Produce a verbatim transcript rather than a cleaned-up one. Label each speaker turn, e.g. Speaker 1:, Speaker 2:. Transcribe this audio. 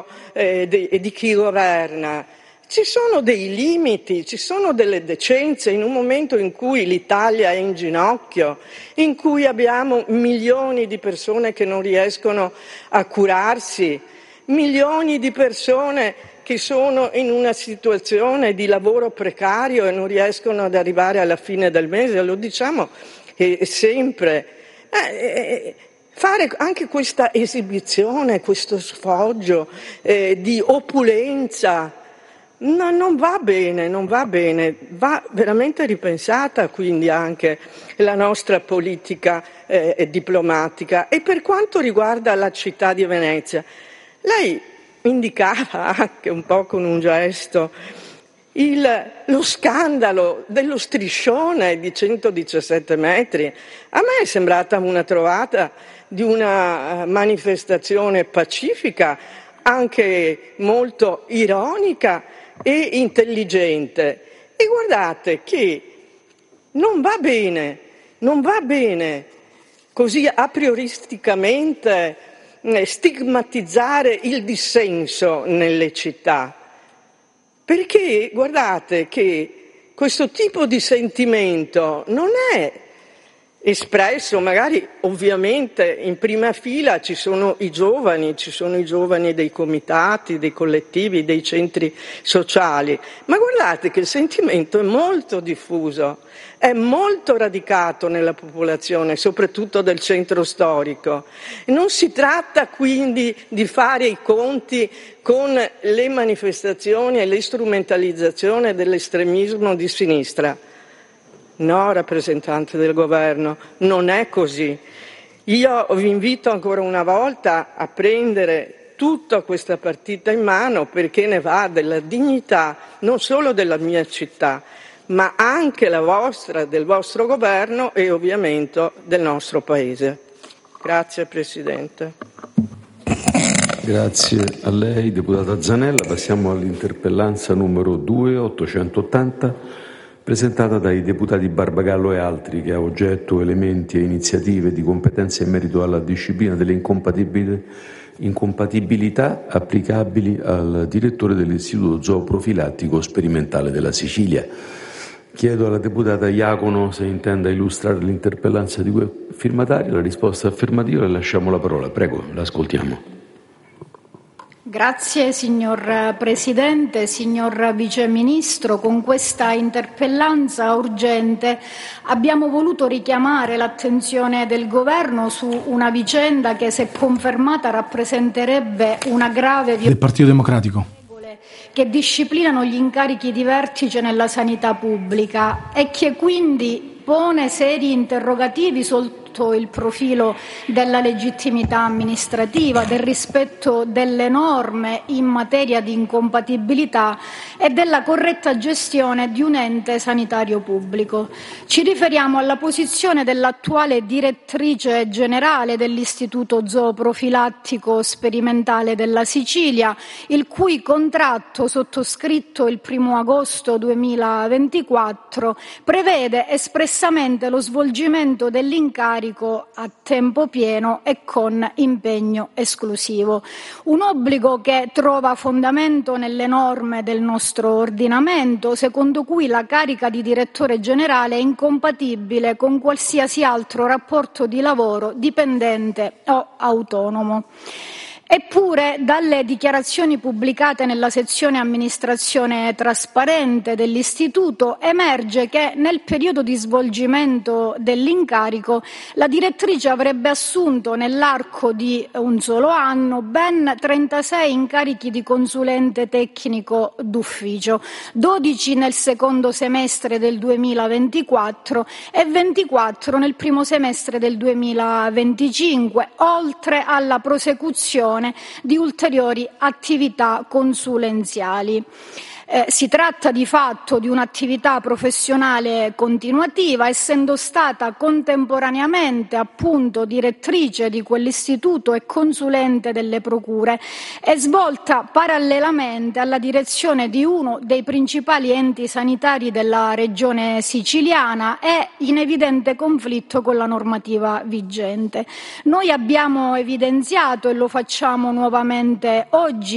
Speaker 1: eh, di, di chi governa. Ci sono dei limiti, ci sono delle decenze in un momento in cui l'Italia è in ginocchio, in cui abbiamo milioni di persone che non riescono a curarsi, milioni di persone che sono in una situazione di lavoro precario e non riescono ad arrivare alla fine del mese. Lo diciamo eh, sempre. Eh, fare anche questa esibizione, questo sfoggio eh, di opulenza, No, non va bene, non va bene, va veramente ripensata quindi anche la nostra politica eh, diplomatica. E per quanto riguarda la città di Venezia, lei indicava anche un po' con un gesto il, lo scandalo dello striscione di centodiciassette metri. A me è sembrata una trovata di una manifestazione pacifica, anche molto ironica e intelligente. E guardate che non va bene, non va bene così a prioristicamente stigmatizzare il dissenso nelle città, perché guardate che questo tipo di sentimento non è espresso, magari ovviamente in prima fila ci sono i giovani, ci sono i giovani dei comitati, dei collettivi, dei centri sociali, ma guardate che il sentimento è molto diffuso, è molto radicato nella popolazione, soprattutto del centro storico. Non si tratta quindi di fare i conti con le manifestazioni e le strumentalizzazioni dell'estremismo di sinistra. No, rappresentante del governo, non è così. Io vi invito ancora una volta a prendere tutta questa partita in mano, perché ne va della dignità non solo della mia città, ma anche la vostra, del vostro governo e ovviamente del nostro Paese. Grazie Presidente.
Speaker 2: Grazie a lei, deputata Zanella. Passiamo all'interpellanza numero due ottocentottanta, presentata dai deputati Barbagallo e altri, che ha oggetto elementi e iniziative di competenza in merito alla disciplina delle incompatibilità applicabili al direttore dell'Istituto Zooprofilattico Sperimentale della Sicilia. Chiedo alla deputata Iacono se intenda illustrare l'interpellanza di cui è firmataria. La risposta è affermativa, le lasciamo la parola. Prego, l'ascoltiamo.
Speaker 3: Grazie signor Presidente, signor Vice Ministro. Con questa interpellanza urgente abbiamo voluto richiamare l'attenzione del Governo su una vicenda che, se confermata, rappresenterebbe una grave violazione
Speaker 4: del Partito Democratico
Speaker 3: che disciplinano gli incarichi di vertice nella sanità pubblica e che quindi pone seri interrogativi sotto il profilo della legittimità amministrativa, del rispetto delle norme in materia di incompatibilità e della corretta gestione di un ente sanitario pubblico. Ci riferiamo alla posizione dell'attuale direttrice generale dell'Istituto Zooprofilattico Sperimentale della Sicilia, il cui contratto, sottoscritto il primo agosto duemilaventiquattro, prevede espressamente lo svolgimento dell'incarico a tempo pieno e con impegno esclusivo. Un obbligo che trova fondamento nelle norme del nostro ordinamento, secondo cui la carica di direttore generale è incompatibile con qualsiasi altro rapporto di lavoro dipendente o autonomo. Eppure, dalle dichiarazioni pubblicate nella sezione amministrazione trasparente dell'Istituto, emerge che nel periodo di svolgimento dell'incarico la direttrice avrebbe assunto nell'arco di un solo anno ben trentasei incarichi di consulente tecnico d'ufficio, dodici nel secondo semestre del duemilaventiquattro e ventiquattro nel primo semestre del duemilaventicinque, oltre alla prosecuzione di ulteriori attività consulenziali. Eh, si tratta di fatto di un'attività professionale continuativa, essendo stata contemporaneamente appunto direttrice di quell'istituto e consulente delle procure, e svolta parallelamente alla direzione di uno dei principali enti sanitari della regione siciliana e in evidente conflitto con la normativa vigente. Noi abbiamo evidenziato, e lo facciamo nuovamente oggi,